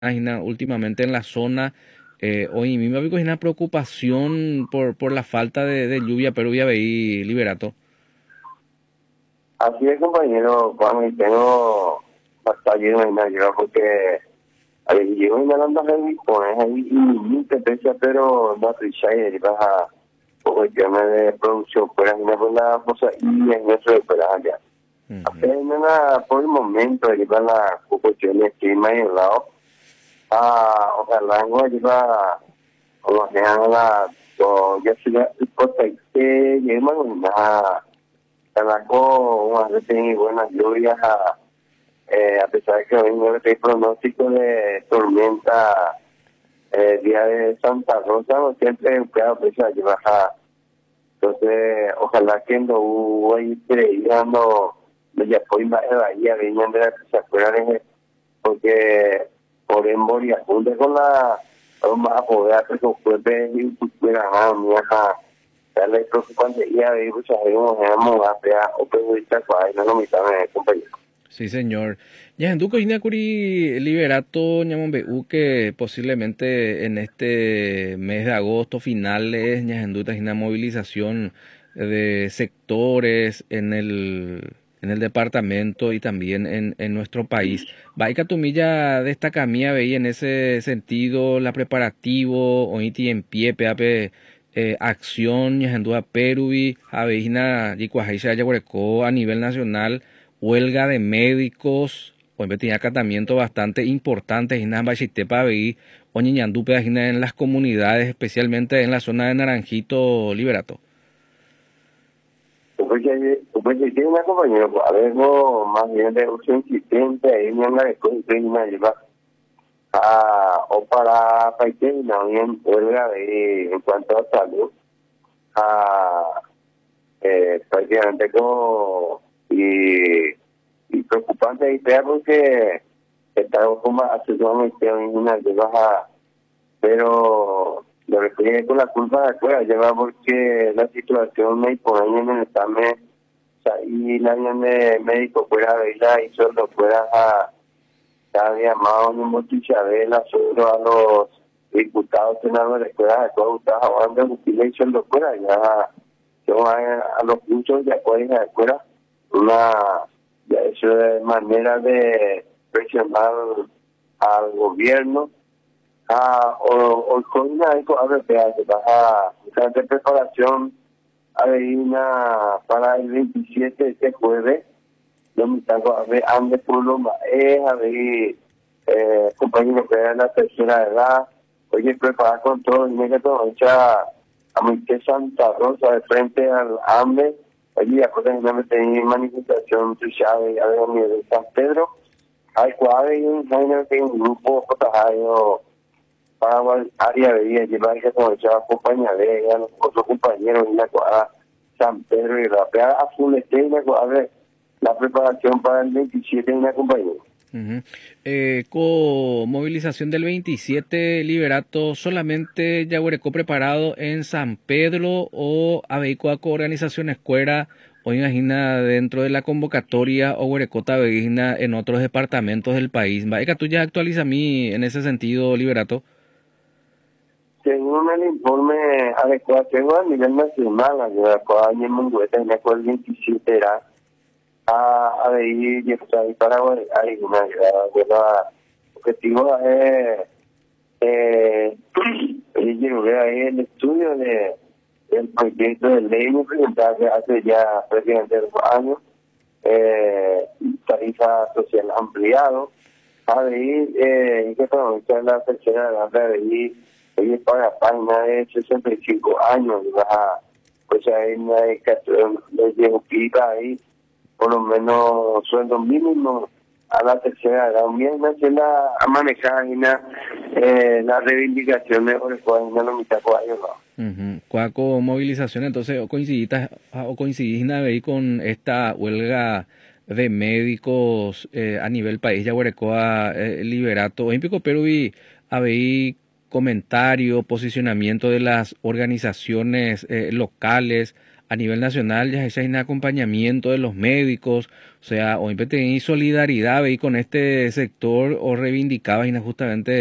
últimamente en la zona. Hoy mismo hay una preocupación por la falta de lluvia, pero ya veí Liberato. Así es, compañero, Juan, y tengo bastante lleno de Navidad porque a ver, llevo inhalando heavy, pones ahí y te pesa, pero no te y baja por cuestiones de producción, fuera una por la cosa y en eso de fuera allá. Ujú. Apenas por el momento, lleva la cuestión de clima y el lado, ojalá no lleva, o sea, ya sea, cosa que lleva una Caraco, una vez tenía buenas lluvias, a pesar de que hoy no hay pronóstico de tormenta, día de Santa Rosa, no siempre un pedo pesa que baja. Entonces, ojalá que no hubo ahí creando, ya fue más de Bahía, venían de la que se acuerdan, porque por embolia, junto con la, vamos a poder hacer con jueves y cultura, mi hija. Dale preocupante y a ver, muchas veces nos vamos a pegar o perjudicar para ir a la mitad de compañero. Sí, señor. Ya, en Duco Inacuri Liberato Ñamombeú que posiblemente en este mes de agosto, finales, Ñajenduta, una movilización de sectores en el departamento y también en nuestro país. Vaica Tumilla destaca mía veía en ese sentido la preparativo, oiti en pie, peape acción, Ñajendúa Peruvi, Aveina, Yicuajaisha Yaguarecó a nivel nacional huelga de médicos, o tenía acatamientos bastante importantes en Ambachitepa y Oñiñandú en las comunidades, especialmente en la zona de Naranjito Liberato. Pues si tiene una compañera, pues a ver, no, más bien de uso insistente, ahí me anda de cosas y me lleva o para países, no bien huelga de, en cuanto a salud, a prácticamente como, y preocupante y fea porque está como absolutamente una lleva pero lo refiere con la culpa de la escuela, lleva porque la situación me impone en el examen, o sea, y la de médico fuera de ella y solo fuera a cada día más un motichabela solo a los diputados senadores de la escuela de todos ustedes hablando de justicia y solo fuera, ya yo a los muchos de acuerdo de la escuela, una, ya eso de manera de presionar al gobierno o con una ABPA que baja de preparación a ver una para el 27 de este jueves yo me salgo a ver ande por lo más a ver compañeros que eran la tercera edad oye preparar con todo el método hecha a mi que Santa Rosa de frente al AMBE allí acuérdense que tenía manifestación social a ver de San Pedro hay cuadros y un grupo para área de día, llevar que aprovechaba compañía de ella, los otros compañeros en la cuadra San Pedro y Rapea a full estrella, la preparación para el 27 en la compañía. Ujú. Con movilización del 27 Liberato, solamente Yaguarecó preparado en San Pedro o Abeico con organización escuela o imagina dentro de la convocatoria o Huerecota Veguina en otros departamentos del país. Vaya, tú ya actualiza a mí en ese sentido, Liberato. Según el informe adecuado a nivel nacional, adecuado en Mungueta, en el 27 era a ver y Paraguay hay una objetivo es yo veo ahí el estudio del proyecto de ley implementado hace ya prácticamente 2 años, tarifa social ampliado, a ver y que aprovechar la tercera edad de ahí, oye, para página de 65 años, pues hay una dedicación de llevo ahí, por lo menos sueldo mínimo a la tercera edad, bien a manejar las reivindicaciones por el cual no lo mitad años, ¿no? Cuaco movilización, entonces o coincidís ahí con esta huelga de médicos a nivel país, Yaguarecoa, Liberato, en Pico Perú y habéis comentario, posicionamiento de las organizaciones locales a nivel nacional ya ese acompañamiento de los médicos, o sea, o tenéis solidaridad veis con este sector o reivindicabas justamente